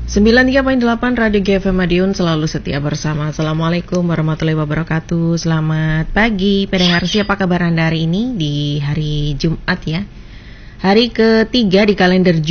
93.8 Radio GFM Madiun selalu setia bersama. Assalamualaikum warahmatullahi wabarakatuh. Selamat pagi pendengar, siapa kabar Anda hari ini di hari Jumat ya, hari ketiga di kalender